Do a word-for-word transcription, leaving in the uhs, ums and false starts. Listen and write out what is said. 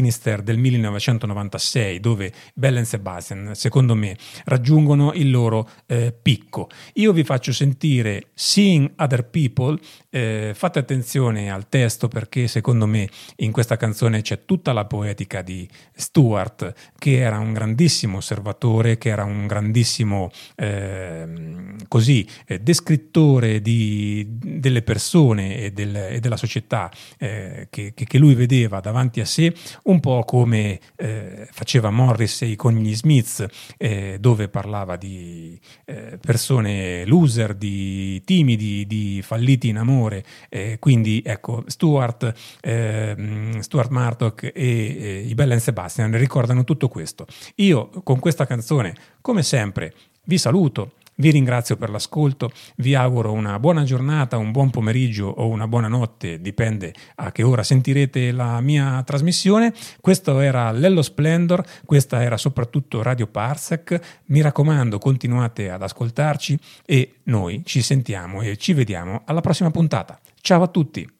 Sinister del millenovecentonovantasei, dove Belle and Sebastian, secondo me, raggiungono il loro eh, picco. Io vi faccio sentire Seeing Other People. Eh, fate attenzione al testo, perché secondo me in questa canzone c'è tutta la poetica di Stewart, che era un grandissimo osservatore, che era un grandissimo eh, così eh, descrittore di, delle persone e, del, e della società eh, che, che lui vedeva davanti a sé, un po' come eh, faceva Morrissey con gli Smiths, eh, dove parlava di eh, persone loser, di timidi, di falliti in amore. Eh, quindi ecco, Stewart, eh, Stuart Murdoch e, e i Belle and Sebastian ricordano tutto questo. Io con questa canzone, come sempre, vi saluto, vi ringrazio per l'ascolto, vi auguro una buona giornata, un buon pomeriggio o una buona notte, dipende a che ora sentirete la mia trasmissione. Questo era Lello Splendor, questa era soprattutto Radio Parsec. Mi raccomando, continuate ad ascoltarci e noi ci sentiamo e ci vediamo alla prossima puntata. Ciao a tutti!